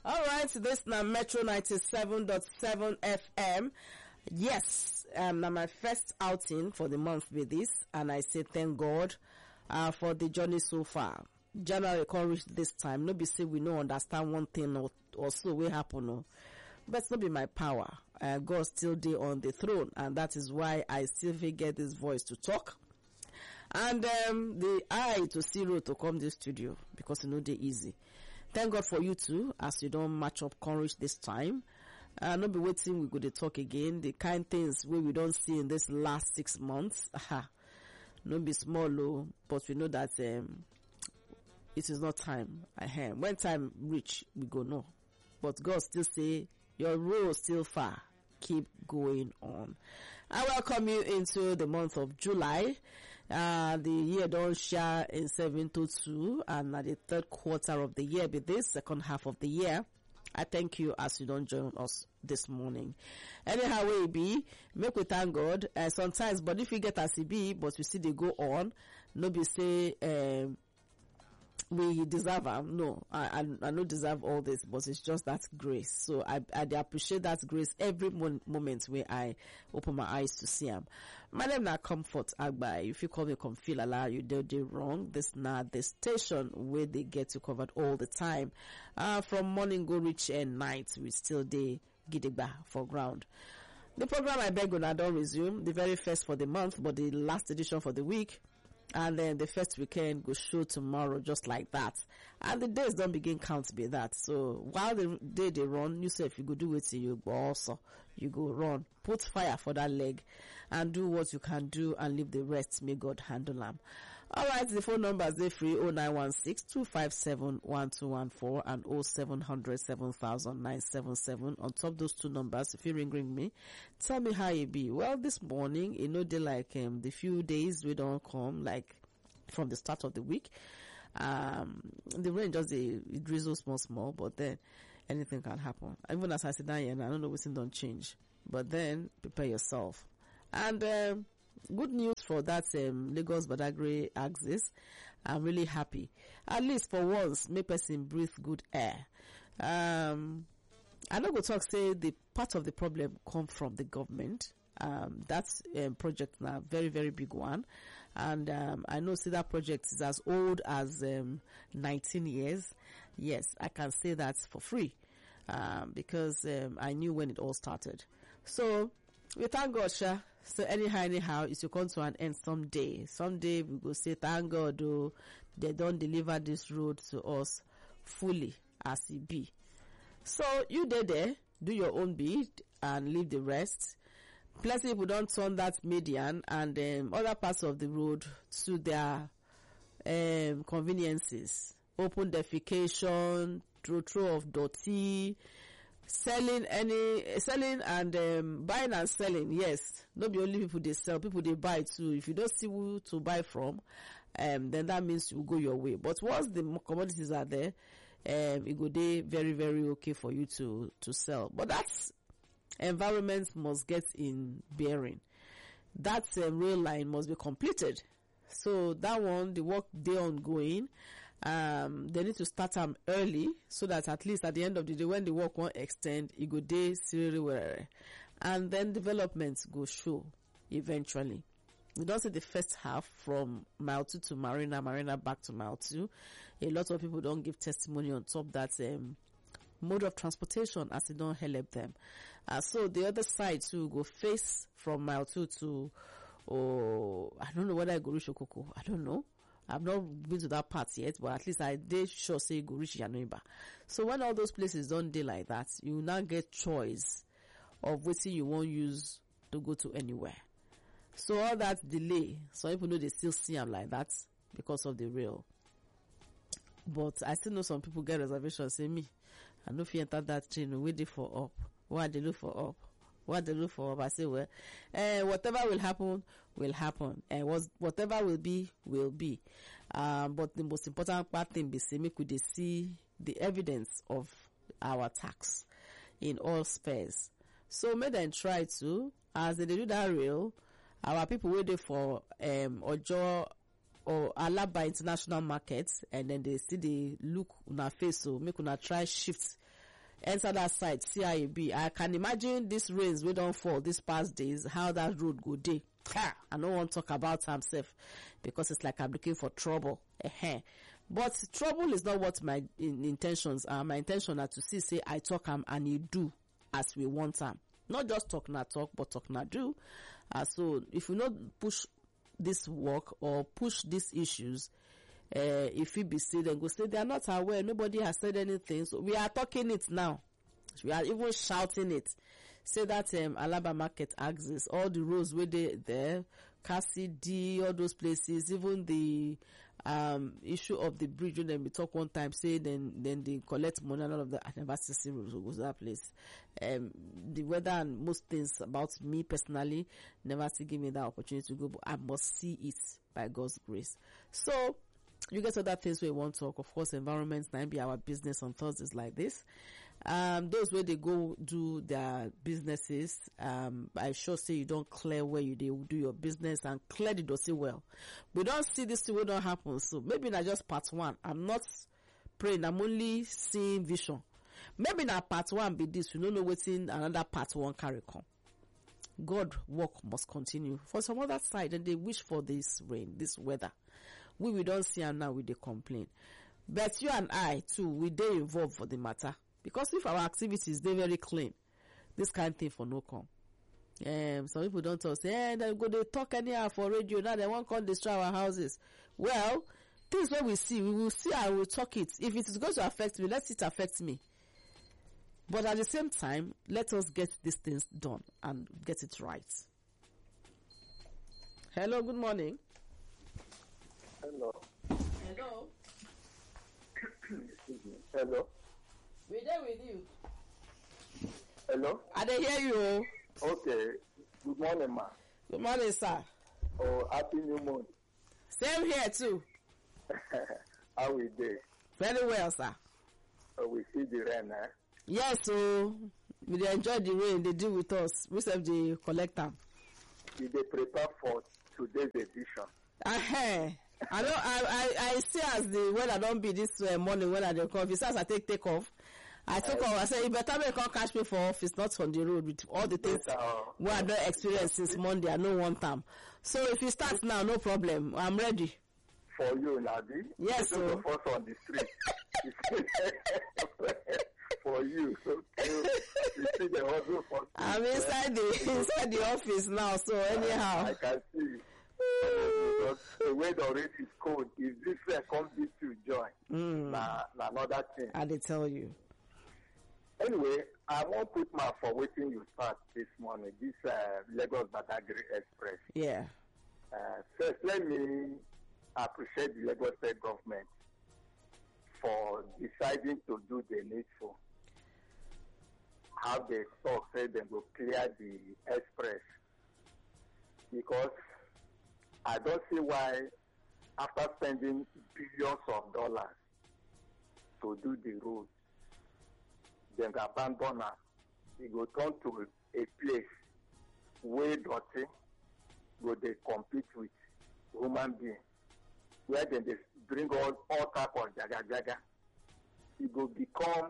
All right, this now Metro 97.7 FM. Yes, now my first outing for the month with this, and I say thank God for the journey so far. January can't reach this time. No be say we no understand one thing or so will happen. No. But it's not be my power. God still there on the throne, and that is why I still get this voice to talk. And the eye to see road to come this studio, because you know they easy. Thank God for you too, as you don't match up courage this time. Not be waiting, we go to talk again. The kind things we don't see in this last 6 months. No be small low, but we know that it is not time. When time reach, we go no. But God still say, your road still far. Keep going on. I welcome you into the month of July. The year don't share in 722, and at the third quarter of the year, be this second half of the year. I thank you as you don't join us this morning. Anyhow, we be make we thank God. Sometimes, but if we get as it be, but we see they go on, no be say we deserve them. No, I don't deserve all this, but it's just that grace. So I appreciate that grace every moment where I open my eyes to see them. My name is Comfort Agbai. If you call me Comfilala, you do wrong. This not the station where they get you covered all the time. From morning go reach and night, we still day gidigba for ground. The program I beg when I don't resume, the very first for the month, but the last edition for the week. And then the first weekend go show tomorrow, just like that. And the days don't begin count by that. So while the day they run, you say if you go do it, you go also, you go run, put fire for that leg, and do what you can do, and leave the rest. May God handle them. All right, the phone numbers they free 0916-257-1214 and 0700-7000-977. On top those two numbers, if you ring me, tell me how you be. Well, this morning, you know, they like the few days we don't come like from the start of the week. The rain just it drizzles small, but then anything can happen. Even as I sit down here, and I don't know what's don't change. But then prepare yourself. And good news for that Lagos Badagry axis. I'm really happy. At least for once, make person breathe good air. I know go talk say the part of the problem come from the government. That's project now very, very big one. And I know see that project is as old as 19 years. Yes, I can say that for free. Because I knew when it all started. So we thank God, Sha. So anyhow, it will come to an end someday. Someday we go say thank God, oh, they don't deliver this road to us fully as it be. So you there, do your own bit and leave the rest. Plenty people don't turn that median and other parts of the road to their conveniences. Open defecation, throw of dirty, selling and buying and selling. Yes, not be only people they sell, people they buy too. If you don't see who to buy from, then that means you go your way. But once the commodities are there, it go day very, very okay for you to sell. But that's environment must get in bearing. That rail line must be completed. So that one, the work they ongoing. They need to start them early so that at least at the end of the day, when the work won't extend, it go day seriously where, and then developments go show eventually. We don't see the first half from mile 2 to Marina back to mile 2. A lot of people don't give testimony on top that mode of transportation as it don't help them. So the other side too go face from mile 2 to I don't know whether I go reach Okoko. I don't know. I've not been to that part yet, but at least I did sure say you go reach Yanoiba. So when all those places don't do like that, you now get choice of what you won't use to go to anywhere. So all that delay, some people know they still see them like that because of the rail. But I still know some people get reservations. Say me, I know if you enter that train, waiting for up. Why they look for up? What they look for up? I say, well, whatever will happen, will happen. And whatever will be, will be. But the most important part thing be say, make we see the evidence of our tax in all spheres. So make them try to, as they do that rail, our people waiting for Ojo or Alaba international markets, and then they see the look on our face, so make una try shift enter that side, see how it be. I can imagine this rains we don't fall these past days, how that road go day. I don't want to talk about himself because it's like I'm looking for trouble. But trouble is not what my intentions are. My intention are to see, say, I talk and you do as we want them. Not just talk na talk, but talk na do. So if you not push this work or push these issues, if it be said and go say they are not aware, nobody has said anything. So we are talking it now. We are even shouting it. Say that Alaba Market axis, all the roads where they there, Cassidy, all those places, even the issue of the bridge when we talk one time, say then they collect money and all of that. I never see roads go to that place. The weather and most things about me personally never see give me that opportunity to go, but I must see it by God's grace. So you get other things we want to talk. Of course, environment might be our business on Thursdays like this. Those where they go do their businesses, I sure say you don't clear where you do your business and clear the dossier well. We don't see this thing will not happen. So maybe not just part one. I'm not praying. I'm only seeing vision. Maybe not part one be this. We don't know what's in another part one carry come. God work must continue. For some other side, and they wish for this rain, this weather. We don't see and now we they complain. But you and I too, we they involved for the matter. Because if our activities they very clean, this kind of thing for no come. Some people don't talk, say, they go they talk anyhow for radio, now they won't come destroy our houses. Well, things when we will see and we'll talk it. If it is going to affect me, let it affect me. But at the same time, let us get these things done and get it right. Hello, good morning. Hello. Hello. Excuse me. Hello. We're there with you. Hello. I didn't hear you. Okay. Good morning, ma. Good morning, sir. Oh, happy new month. Same here too. How we dey? Very well, sir. We see the rain, eh? Yes, so we dey enjoy the rain. They deal with us. We serve the collector. We dey prepare for today's edition. I know. I see as the weather don't be this morning when I dey come. As I take off, I took off. I said, you better make come catch me for office, not on the road with all the things we I don't experience since Monday. I no want time. So if you start now, no problem. I'm ready. For you, Nadi. Yes, sir. The first on the street. For you. You see the hustle for I'm inside the office now. So anyhow, I can see. The weather already is cold. If this comes to join, another thing. I did tell you. Anyway, I won't put my for waiting you start this morning. This Lagos Badagry Express. Yeah. First, let me appreciate the Lagos State government for deciding to do the needful. How they talk, say they will clear the express. Because I don't see why, after spending billions of dollars to do the road, they abandon us. We go turn to a place where dirty, go they compete with human beings, where they bring all type of jaga. It will become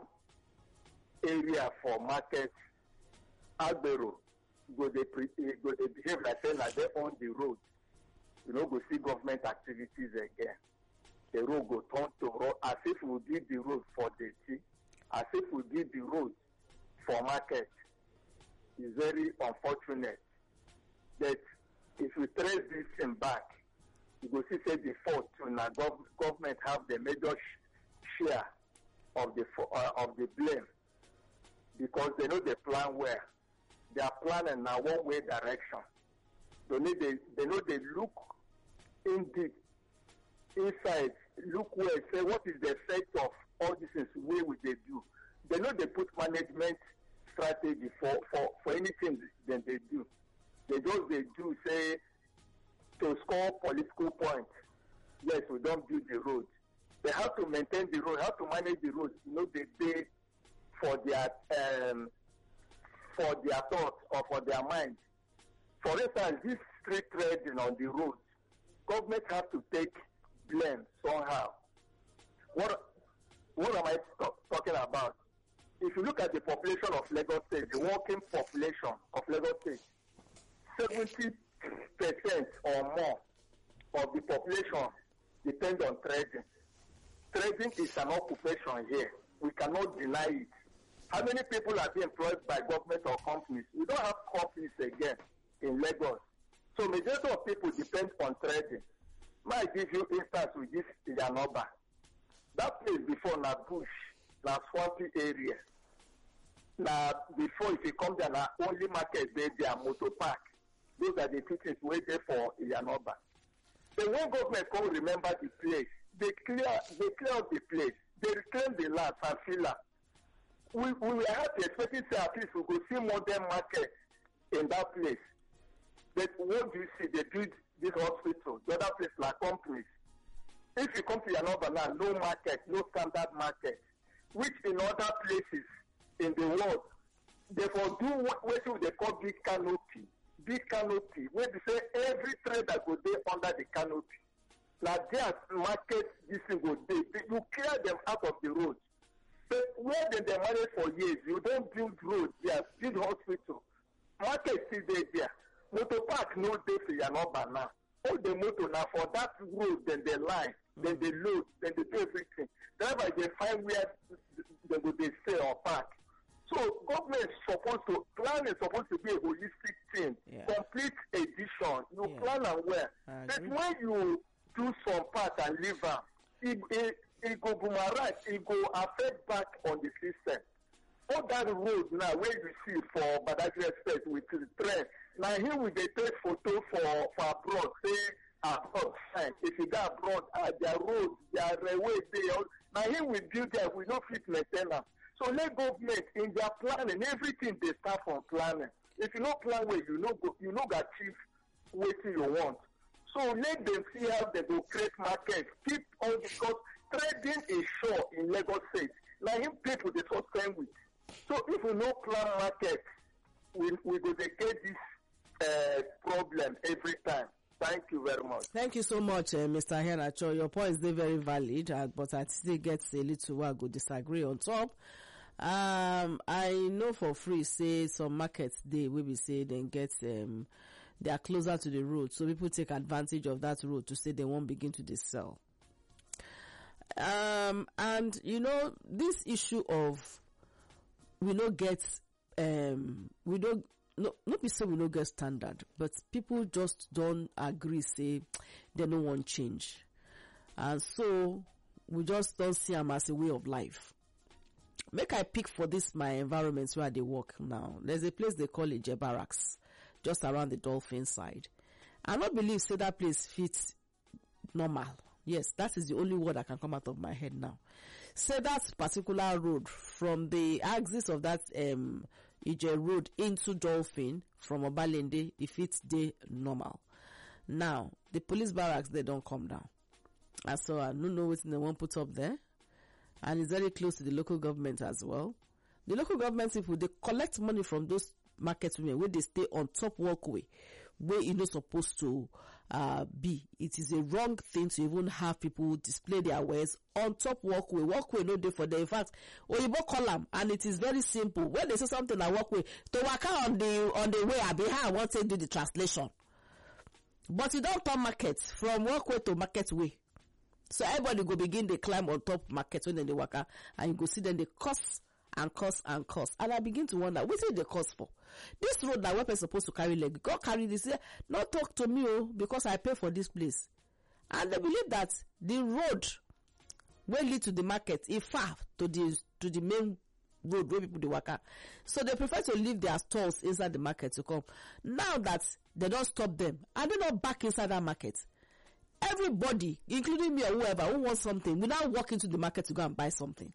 area for market. Albero go they behave like saying that they own the road. You know, go see government activities again. The road go turn to road as if we did the road for the tea, as if we did the road for market. It's very unfortunate that if we trace this thing back, you go see say the fault to now government have the major share of the blame because they know they plan well. They are planning now one way direction. They know they look in deep inside, look well, say what is the effect of all these things way we they do. They know they put management strategy for anything that they do. They do say to score political points. Yes, we don't build the road. They have to maintain the road, have to manage the road. You know, they pay for their thoughts or for their mind. For instance, this street trading on the road, government have to take blame somehow. What am I talking about? if you look at the population of Lagos State, the working population of Lagos State, 70% or more of the population depend on trading. Trading is an occupation here. We cannot deny it. How many people are being employed by government or companies? We don't have companies again in Lagos. So majority of people depend on trading. Might give you instance with this Iyanoba. That place before na bush, na swampy area. Now before if you come there, na only market there, motor park. Those are the two things waiting for Iyanoba. So when government come remember the place, they clear up the place, they reclaim the land and filler. We were happy, expecting say at least we go see modern market in that place. But what do you see? They build this hospital, the other place like companies. If you come to Iyanoba now, no market, no standard market, which in other places in the world, they for do what they call big canopy, where they say every trader go there under the canopy. Now their market, this thing go there. You clear them out of the road. But where they manage for years, you don't build roads, there, build hospital. Market still there. Motor park no day for Iyanoba now. All the motor now for that road, then they line, then they load, then they do everything. Driver they find where they stay or park. So government is supposed to plan is supposed to be a holistic thing, complete edition. You plan and where. But when you do some part and leave it go boomerang, it go affect back on the system. All that road now where you see for Badagry Express with the train. Now here we dey take photo for abroad, say abroad fine. If you go abroad, their roads, their railway, now here we build there, we don't fit maintain am. So let government in their planning, everything they start from planning. If you no plan well, you no go achieve wetin you want. So let them see how they go create market, keep all because trading is sure in Lagos State. Now him people they sustain with. So if we no plan market, we go to get this problem every time. Thank you very much. Thank you so much, Mr. Iheanacho. Your point is very valid, but I still get a little while go disagree on top. I know for free, say some markets they will be say they get they are closer to the road, so people take advantage of that road to say they won't begin to sell. And you know this issue of we don't get we don't. No, not be say we no get standard, but people just don't agree, say they don't want change. And so we just don't see them as a way of life. Make I pick for this my environment where they work now. There's a place they call Ije Barracks, just around the Dolphin side. I don't believe say that place fits normal. Yes, that is the only word that can come out of my head now. Say that particular road from the axis of that Ije Road into Dolphin from Obalende, if it's day normal. Now, the police barracks, they don't come down. And so I don't know what they want put up there. And it's very close to the local government as well. The local government people, they collect money from those market women where they stay on top walkway, where you're not supposed to be. It is a wrong thing to even have people display their wares on top walkway. Walkway no day for them. In fact, Oyibo call them, and it is very simple. When they say something like walkway, to work out on the way, I be how I want to do the translation. But you don't turn markets from walkway to market way. So everybody go begin they climb on top market when they work out, and you go see them they cost and cost and cost. And I begin to wonder, what is the cost for? This road that we're supposed to carry leg, go carry this, not talk to me, because I pay for this place. And they believe that the road will lead to the market is far to the main road where people they work out. So they prefer to leave their stalls inside the market to come. Now that they don't stop them, and they're not back inside that market. Everybody, including me or whoever who wants something, will now walk into the market to go and buy something.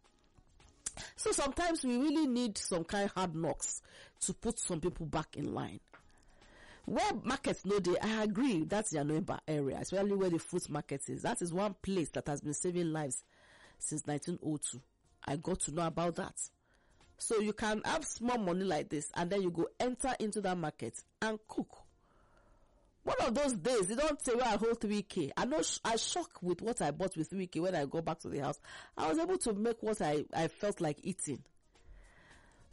So sometimes we really need some kind of hard knocks to put some people back in line. Where markets no day, I agree, that's the Anoimba area, especially where the fruit market is. That is one place that has been saving lives since 1902. I got to know about that. So you can have small money like this, and then you go enter into that market and cook. One of those days, you don't say, well, I hold 3K. I shocked with what I bought with 3K when I go back to the house. I was able to make what I felt like eating.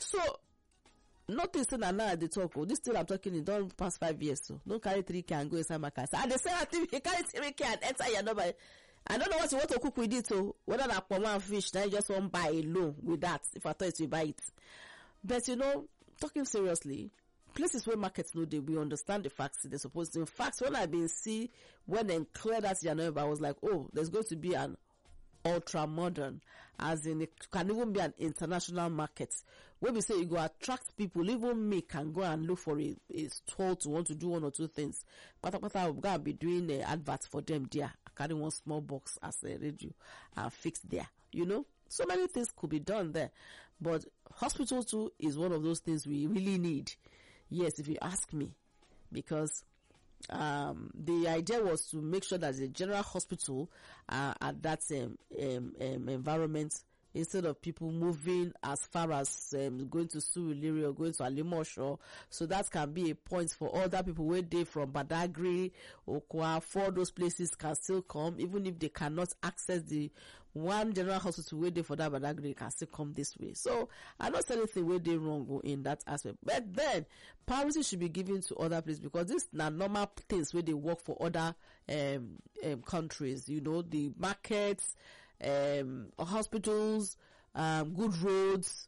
So nothing say now they talk. This thing I'm talking, it don't pass 5 years. So don't carry 3K and go inside my car. And they say you carry 3K and enter your number. I don't know what you want to cook with it. So whether that one fish, then you just want to buy alone with that. If I thought it, you buy it. But talking seriously, places where markets know we understand the facts they're supposed to. In fact, when I've been when they clear that January, I was like, oh, there's going to be an ultra modern, as in it can even be an international market where we say you go attract people. Even me can go and look for a stall to want to do 1 or 2 things. But I'm gonna be doing adverts for them there. I carry one small box as a radio and fix there. So many things could be done there. But hospital too is one of those things we really need. Yes, if you ask me, because the idea was to make sure that the general hospital at that environment, instead of people moving as far as going to Surulere or going to Alimosho, so that can be a point for other people where they from Badagry, Okwa, for those places can still come, even if they cannot access the one general hospital where they for that Badagry can still come this way. So I don't see anything where they wrong in that aspect. But then priority should be given to other places, because this are normal things where they work for other countries. The markets, hospitals, good roads,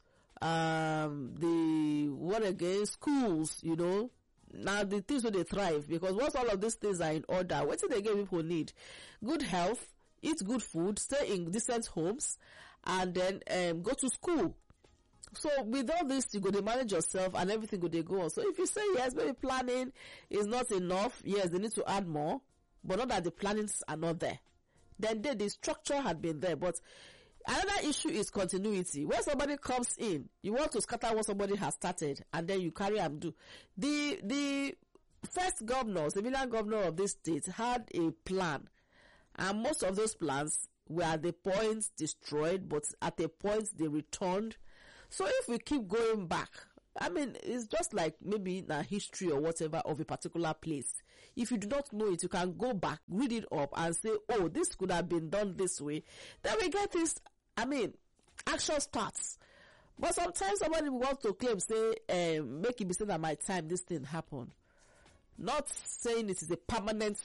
schools, now the things where they thrive, because once all of these things are in order, what do they get people need? Good health, eat good food, stay in decent homes, and then go to school. So with all this, you go to manage yourself and everything go to go on. So if you say yes, maybe planning is not enough, yes, they need to add more, but not that the plannings are not there. Then the structure had been there. But another issue is continuity. When somebody comes in, you want to scatter what somebody has started, and then you carry and do. The first governor, civilian governor of this state, had a plan, and most of those plans were at the point destroyed, but at a point they returned. So if we keep going back, it's just like maybe in a history or whatever of a particular place. If you do not know it, you can go back, read it up, and say, oh, this could have been done this way. Then we get this, action starts. But sometimes somebody wants to claim, say, make it be said that my time this thing happened. Not saying it is a permanent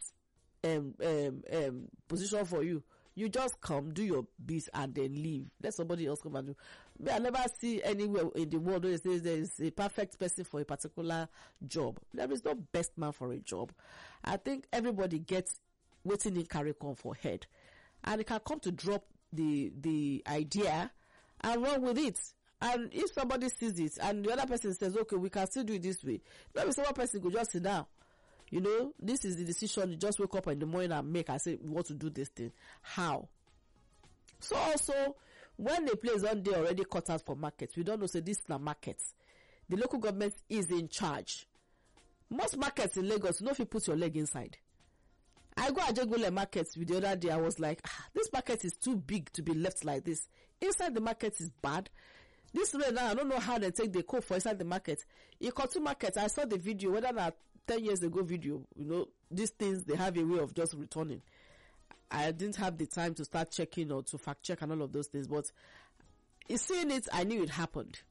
position for you. You just come, do your bit, and then leave. Let somebody else come and do. I never see anywhere in the world where it says there is a perfect person for a particular job. There is no best man for a job. I think everybody gets waiting in carry on for head. And it can come to drop the idea and run with it. And if somebody sees it and the other person says, okay, we can still do it this way, maybe some person could just sit down. This is the decision. You just wake up in the morning and make. I say, we want to do this thing. How? So also, when the place on there already cut out for markets, we don't know, say this is not markets. The local government is in charge. Most markets in Lagos, if you put your leg inside. I go Ajegule markets the other day. I was like, this market is too big to be left like this. Inside the market is bad. This way now, I don't know how they take the code for inside the market. Ikotu market, I saw the video, whether that 10 years ago video, these things, they have a way of just returning. I didn't have the time to start checking or to fact check and all of those things, but seeing it, I knew it happened.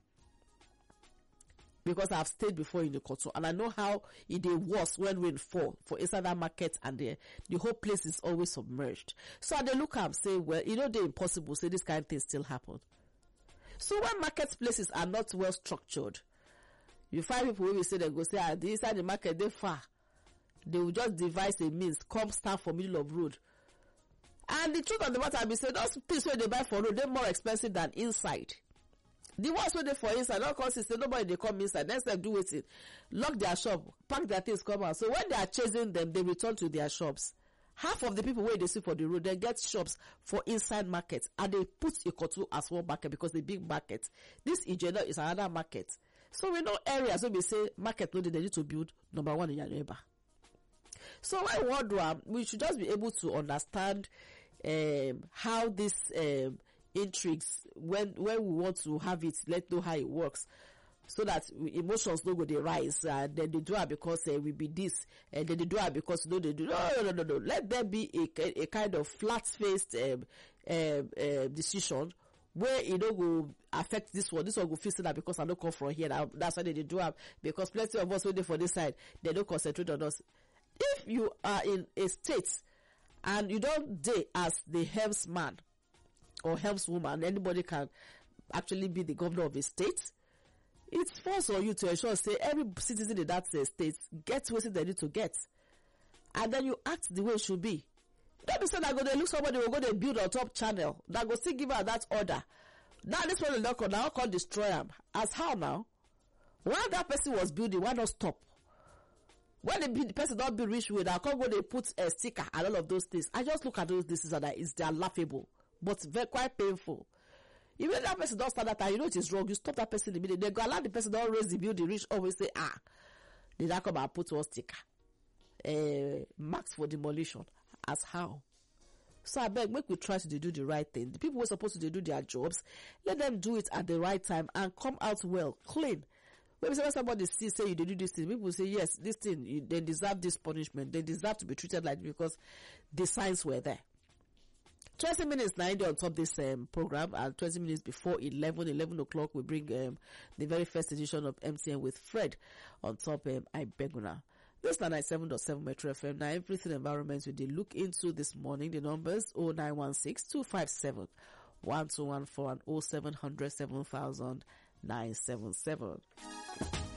Because I've stayed before in the Koto, and I know how it was when rain fall for inside that market, and the whole place is always submerged. So I look up and say, well, they're impossible, say this kind of thing still happen. So when marketplaces are not well structured, you find people who will say, they go say, inside the market, they're far. They will just devise a means, come stand for middle of road. And the truth of the matter, I be saying, those things where they buy for road, they're more expensive than inside. The ones where they for inside, not consistent, nobody they come inside. Next time do it, lock their shop, pack their things, come out. So when they are chasing them, they return to their shops. Half of the people where they see for the road, they get shops for inside markets, and they put Ikotu as one market because the big market. This Ijeda is another market. So we know areas where we say market loaded, they need to build number one in your neighbor. So I wonder, we should just be able to understand how this intrigues, when we want to have it, let's know how it works, so that emotions don't go they rise, and then they do it because we be this, and then they do it because they do. No. Let there be a kind of flat-faced decision where it don't go affect this one go feel that because I don't come from here. That's why they do have, because plenty of us waiting for this side, they don't concentrate on us. If you are in a state and you don't date as the helmsman or helmswoman, anybody can actually be the governor of a state. It's forced on you to ensure say every citizen in that state gets what they need to get, and then you act the way it should be. Don't be saying that go they look somebody will go they build on top channel that go still give her that order. Now this one will now call destroy him. As how now? While that person was building, why not stop? When the person don't be rich with, I can't go they put a sticker and all of those things. I just look at those things and they are laughable, but very quite painful. Even that person don't start that time, you know it is wrong. You stop that person immediately. They go allow the person don't raise the building, reach always say, did I come and put one sticker? Marks for demolition. As how? So I beg, make we try to do the right thing. The people who are supposed to do their jobs, let them do it at the right time and come out well, clean. When somebody say you do this thing, people say yes, this thing they deserve this punishment. They deserve to be treated like because the signs were there. 20 minutes now on top this program, and 20 minutes before 11 o'clock, we bring the very first edition of MTN with Fred on top. I beg now. This is 97.7 Metro FM. Now, everything environment we did look into this morning. The numbers 0916-257-1214 and 0700 7000 977.